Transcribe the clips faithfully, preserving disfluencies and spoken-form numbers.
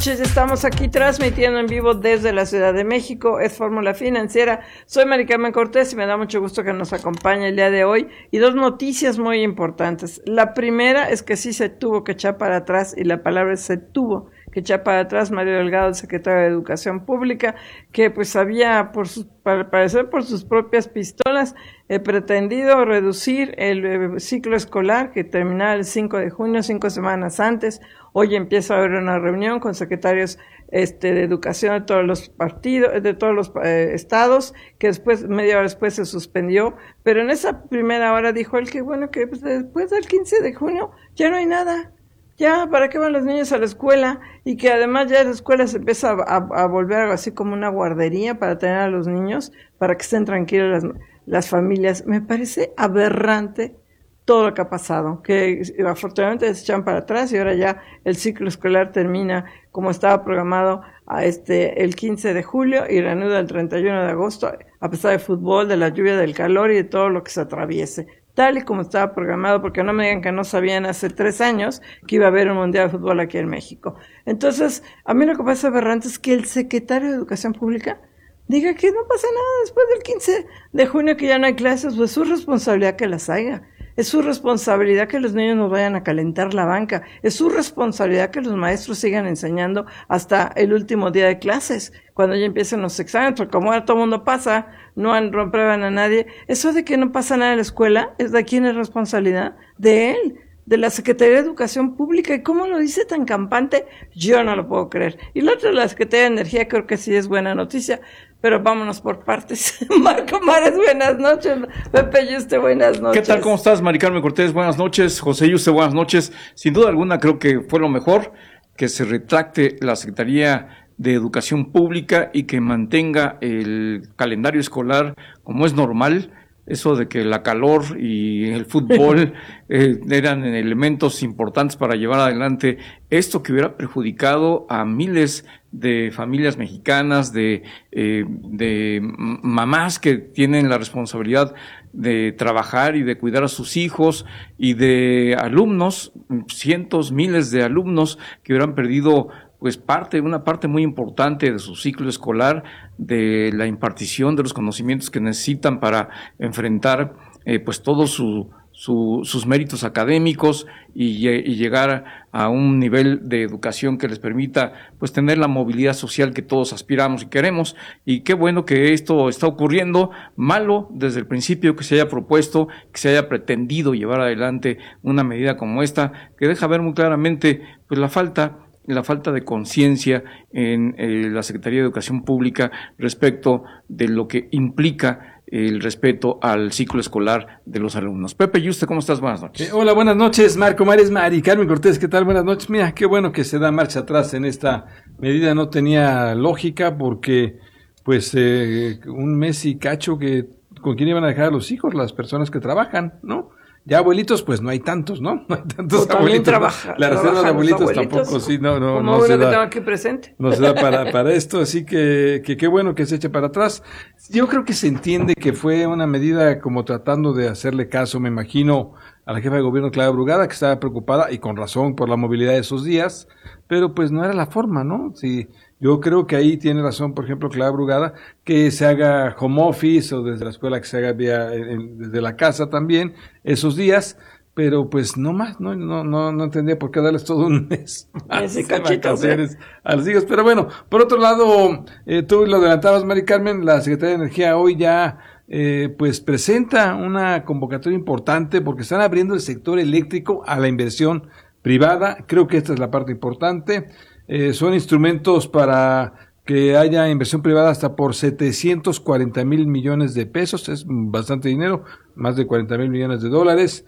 Estamos aquí transmitiendo en vivo desde la Ciudad de México, es Fórmula Financiera. Soy Mari Carmen Cortés y me da mucho gusto que nos acompañe el día de hoy. Y dos noticias muy importantes. La primera es que sí se tuvo que echar para atrás, y la palabra es se tuvo que echar para atrás, Mario Delgado, el secretario de Educación Pública, que pues había, por sus, para parecer por sus propias pistolas, eh, pretendido reducir el eh, ciclo escolar que terminaba el cinco de junio, cinco semanas antes. Hoy empieza a haber una reunión con secretarios este, de educación de todos los partidos, de todos los eh, estados, que después, media hora después se suspendió, pero en esa primera hora dijo él que bueno, que pues, después del quince de junio ya no hay nada. Ya, ¿para qué van los niños a la escuela? Y que además ya la escuela se empieza a, a, a volver algo así como una guardería para tener a los niños, para que estén tranquilas las, las familias. Me parece aberrante todo lo que ha pasado, que afortunadamente se echan para atrás y ahora ya el ciclo escolar termina como estaba programado a este el quince de julio y reanuda el treinta y uno de agosto, a pesar del fútbol, de la lluvia, del calor y de todo lo que se atraviese, tal y como estaba programado, porque no me digan que no sabían hace tres años que iba a haber un mundial de fútbol aquí en México. Entonces, a mí lo que pasa aberrante es que el secretario de Educación Pública diga que no pasa nada después del quince de junio, que ya no hay clases, pues es su responsabilidad que las haya. Es su responsabilidad que los niños no vayan a calentar la banca. Es su responsabilidad que los maestros sigan enseñando hasta el último día de clases, cuando ya empiecen los exámenes, porque como ahora todo el mundo pasa, no reprueban a nadie. Eso de que no pasa nada en la escuela, ¿es de quién es responsabilidad? De él, de la Secretaría de Educación Pública. ¿Y cómo lo dice tan campante? Yo no lo puedo creer. Y la otra, la Secretaría de Energía, creo que sí es buena noticia, pero vámonos por partes. Marco Mares, buenas noches. Pepe Yuste, buenas noches. ¿Qué tal? ¿Cómo estás? Mari Carmen Cortés, buenas noches. José Yuste, buenas noches. Sin duda alguna, creo que fue lo mejor que se retracte la Secretaría de Educación Pública y que mantenga el calendario escolar como es normal. Eso de que la calor y el fútbol eh, eran elementos importantes para llevar adelante esto que hubiera perjudicado a miles de familias mexicanas, de, eh, de mamás que tienen la responsabilidad de trabajar y de cuidar a sus hijos, y de alumnos, cientos, miles de alumnos que hubieran perdido pues parte, una parte muy importante de su ciclo escolar, de la impartición de los conocimientos que necesitan para enfrentar eh, pues todos su, su, sus méritos académicos y, y llegar a un nivel de educación que les permita pues tener la movilidad social que todos aspiramos y queremos. Y qué bueno que esto está ocurriendo. Malo desde el principio que se haya propuesto, que se haya pretendido llevar adelante una medida como esta, que deja ver muy claramente pues la falta la falta de conciencia en eh, la Secretaría de Educación Pública respecto de lo que implica el respeto al ciclo escolar de los alumnos. Pepe Yuste, ¿cómo estás? Buenas noches. Eh, hola, buenas noches, Marco Mares, Mari Carmen Cortés, ¿qué tal? Buenas noches. Mira, qué bueno que se da marcha atrás en esta medida, no tenía lógica porque, pues, eh, un mes y cacho que, ¿con quién iban a dejar a los hijos? Las personas que trabajan, ¿no? Ya abuelitos, pues no hay tantos, ¿no? No hay tantos pues abuelitos. Trabaja, la reserva de abuelitos, abuelitos tampoco, sí, no, no, como no uno se que da. tengo aquí presente. No se da para, para esto, así que, que qué bueno que se eche para atrás. Yo creo que se entiende que fue una medida como tratando de hacerle caso, me imagino, a la jefa de gobierno Clara Brugada, que estaba preocupada, y con razón, por la movilidad de esos días, pero pues no era la forma, ¿no? Sí. Yo creo que ahí tiene razón, por ejemplo, Clara Brugada, que se haga home office o desde la escuela que se haga vía, en, desde la casa también, esos días, pero pues no más, no no no no entendía por qué darles todo un mes más de vacaciones a los hijos. Pero bueno, por otro lado, eh, tú lo adelantabas, Mari Carmen, la Secretaría de Energía hoy ya eh, pues presenta una convocatoria importante porque están abriendo el sector eléctrico a la inversión privada. Creo que esta es la parte importante. Eh, son instrumentos para que haya inversión privada hasta por setecientos cuarenta mil millones de pesos, es bastante dinero, más de cuarenta mil millones de dólares.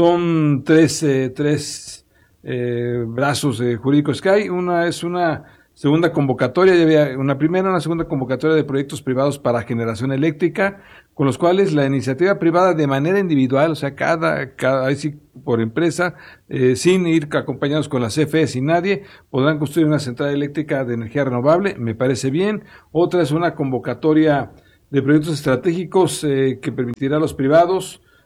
Son tres, eh, tres eh, brazos eh, jurídicos que hay. Una es una segunda convocatoria, ya había una primera, una segunda convocatoria de proyectos privados para generación eléctrica, con los cuales la iniciativa privada de manera individual, o sea, cada, cada, ahí sí, por empresa, eh, sin ir acompañados con la C F E, sin nadie, podrán construir una central eléctrica de energía renovable, me parece bien. Otra es una convocatoria de proyectos estratégicos eh, que permitirá a los privados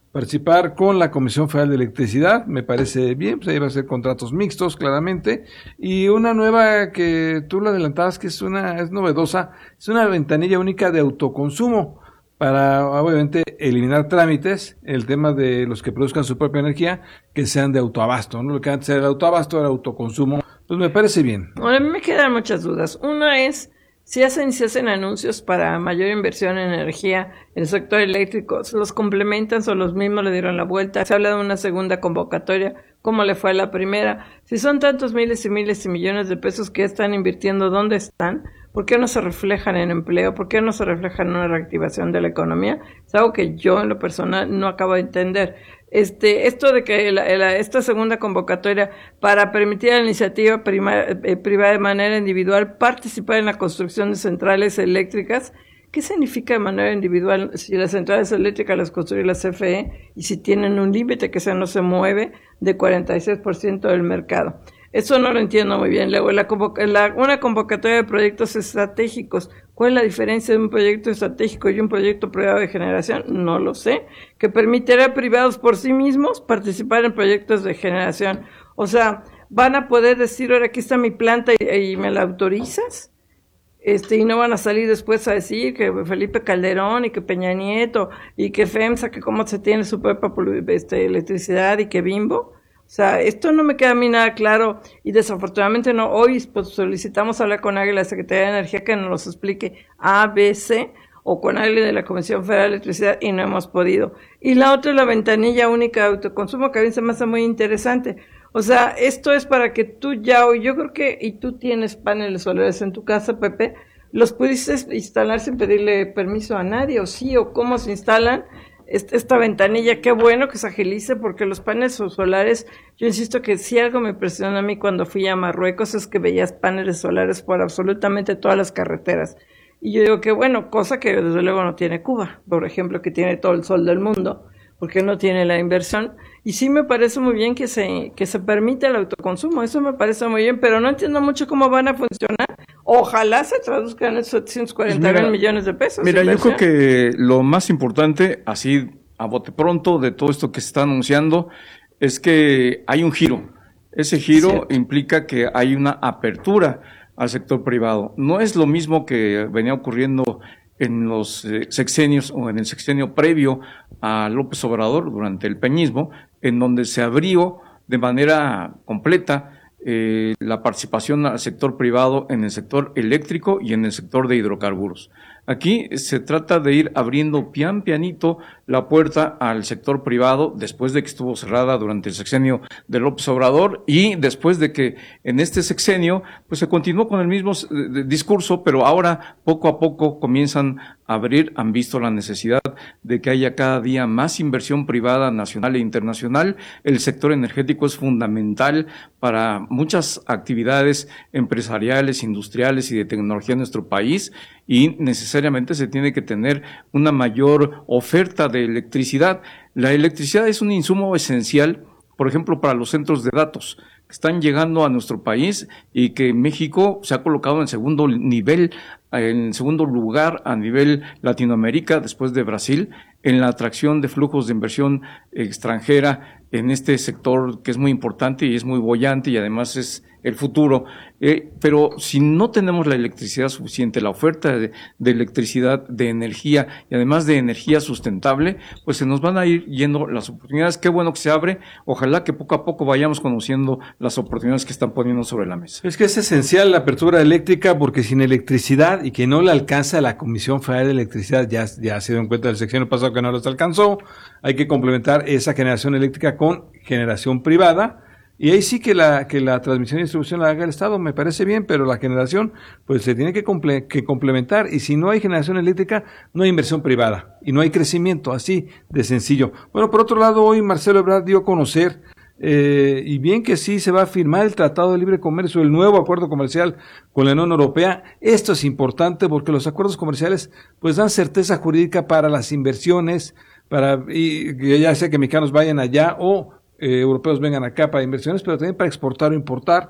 participar con la Comisión Federal de Electricidad, me parece bien, pues ahí va a ser contratos mixtos, claramente, y una nueva que tú lo adelantabas, que es una, es novedosa, es una ventanilla única de autoconsumo, para obviamente eliminar trámites, el tema de los que produzcan su propia energía, que sean de autoabasto, ¿no? Lo que antes era el autoabasto era autoconsumo, pues me parece bien. Bueno, a mí me quedan muchas dudas. Una es, si hacen, si hacen anuncios para mayor inversión en energía en el sector eléctrico, ¿los complementan o los mismos le dieron la vuelta? Se habla de una segunda convocatoria, ¿cómo le fue a la primera? Si son tantos miles y miles y millones de pesos que están invirtiendo, ¿dónde están? ¿Por qué no se reflejan en empleo? ¿Por qué no se reflejan en una reactivación de la economía? Es algo que yo en lo personal no acabo de entender. Este, esto de que la, la, esta segunda convocatoria para permitir a la iniciativa prima, eh, privada de manera individual participar en la construcción de centrales eléctricas, ¿qué significa de manera individual si las centrales eléctricas las construye la C F E y si tienen un límite que ese no se mueve de cuarenta y seis por ciento del mercado? Eso no lo entiendo muy bien. Luego, la la, una convocatoria de proyectos estratégicos. ¿Cuál es la diferencia de un proyecto estratégico y un proyecto privado de generación? No lo sé. Que permitirá a privados por sí mismos participar en proyectos de generación. O sea, van a poder decir, ahora aquí está mi planta y, y me la autorizas. Este, y no van a salir después a decir que Felipe Calderón y que Peña Nieto y que FEMSA, que cómo se tiene su propia este, electricidad y que Bimbo. O sea, esto no me queda a mí nada claro y desafortunadamente no. Hoy pues, solicitamos hablar con alguien de la Secretaría de Energía que nos explique A, B, C o con alguien de la Comisión Federal de Electricidad y no hemos podido. Y la otra es la ventanilla única de autoconsumo, que a mí se me hace muy interesante. O sea, esto es para que tú ya, yo creo que, y tú tienes paneles solares en tu casa, Pepe, los pudiste instalar sin pedirle permiso a nadie, o sí, o cómo se instalan. Esta ventanilla, qué bueno que se agilice porque los paneles solares, yo insisto que si algo me impresionó a mí cuando fui a Marruecos es que veías paneles solares por absolutamente todas las carreteras. Y yo digo que bueno, cosa que desde luego no tiene Cuba, por ejemplo, que tiene todo el sol del mundo, porque no tiene la inversión. Y sí me parece muy bien que se, que se permita el autoconsumo, eso me parece muy bien, pero no entiendo mucho cómo van a funcionar. Ojalá se traduzcan esos setecientos cuarenta mil millones de pesos. Mira, yo creo que lo más importante, así a bote pronto, de todo esto que se está anunciando, es que hay un giro. Ese giro Cierto. implica que hay una apertura al sector privado. No es lo mismo que venía ocurriendo en los sexenios o en el sexenio previo a López Obrador durante el peñismo, en donde se abrió de manera completa Eh, la participación al sector privado en el sector eléctrico y en el sector de hidrocarburos. Aquí se trata de ir abriendo pian pianito la puerta al sector privado después de que estuvo cerrada durante el sexenio de López Obrador y después de que en este sexenio pues se continuó con el mismo discurso, pero ahora poco a poco comienzan a abrir, han visto la necesidad de que haya cada día más inversión privada nacional e internacional. El sector energético es fundamental para muchas actividades empresariales, industriales y de tecnología en nuestro país y necesariamente se tiene que tener una mayor oferta de electricidad. La electricidad es un insumo esencial, por ejemplo, para los centros de datos que están llegando a nuestro país y que México se ha colocado en segundo nivel, en segundo lugar a nivel Latinoamérica, después de Brasil, en la atracción de flujos de inversión extranjera en este sector que es muy importante y es muy boyante y además es el futuro. Eh, pero si no tenemos la electricidad suficiente, la oferta de, de electricidad, de energía y además de energía sustentable, pues se nos van a ir yendo las oportunidades. Qué bueno que se abre. Ojalá que poco a poco vayamos conociendo las oportunidades que están poniendo sobre la mesa. Es que es esencial la apertura eléctrica porque sin electricidad y que no le alcanza la Comisión Federal de Electricidad, ya, ya se dio en cuenta del sexenio pasado que no los alcanzó, hay que complementar esa generación eléctrica con generación privada. Y ahí sí que la que la transmisión y distribución la haga el Estado, me parece bien, pero la generación pues se tiene que, comple que complementar y si no hay generación eléctrica, no hay inversión privada y no hay crecimiento, así de sencillo. Bueno, por otro lado, hoy Marcelo Ebrard dio a conocer, eh, y bien que sí se va a firmar el Tratado de Libre Comercio, el nuevo acuerdo comercial con la Unión Europea. Esto es importante porque los acuerdos comerciales pues dan certeza jurídica para las inversiones, para y, ya sea que mexicanos vayan allá o Eh, europeos vengan acá para inversiones, pero también para exportar o importar.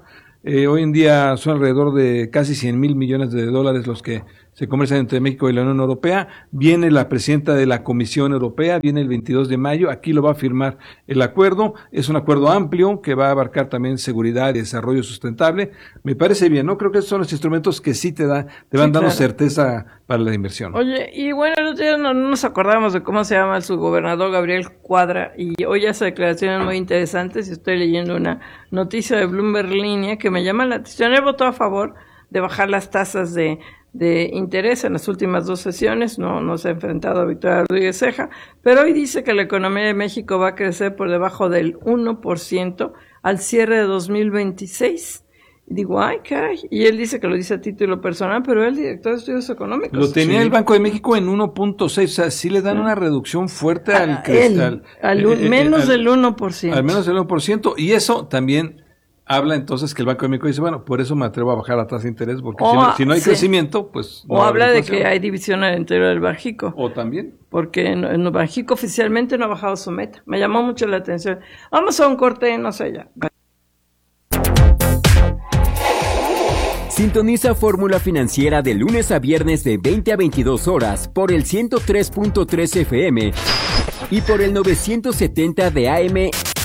Eh, hoy en día son alrededor de casi cien mil millones de dólares los que se comercian entre México y la Unión Europea. Viene la presidenta de la Comisión Europea, viene el veintidós de mayo, aquí lo va a firmar el acuerdo. Es un acuerdo amplio que va a abarcar también seguridad y desarrollo sustentable. Me parece bien, ¿no? Creo que esos son los instrumentos que sí te da, te van Sí, dando claro. certeza para la inversión. Oye, y bueno, el otro día no, no nos acordamos de cómo se llama el subgobernador Gabriel Cuadra, y hoy hace declaraciones muy interesantes, y estoy leyendo una noticia de Bloomberg Línea que me llama la atención. Él votó a favor de bajar las tasas de, de interés en las últimas dos sesiones, no, no se ha enfrentado a Victoria Rodríguez Ceja, pero hoy dice que la economía de México va a crecer por debajo del uno por ciento al cierre de dos mil veintiséis. Y digo, ay, caray. Y él dice que lo dice a título personal, pero él, director de estudios económicos. Lo tenía Sí. el Banco de México en uno punto seis, o sea, sí le dan una reducción fuerte A- al a cristal. él, al un- Eh, eh, menos al- del uno por ciento. Al menos del uno por ciento. Y eso también habla entonces que el Banco de México dice, bueno, por eso me atrevo a bajar la tasa de interés, porque O si, no, a- si no hay sí. crecimiento, pues no O va a habla haber de inflación. que hay división al interior del Banjico. O también. Porque en, en Banjico oficialmente no ha bajado su meta. Me llamó mucho la atención. Vamos a un corte, no sé ya. Sintoniza Fórmula Financiera de lunes a viernes de veinte a veintidós horas por el ciento tres punto tres F M y por el novecientos setenta de A M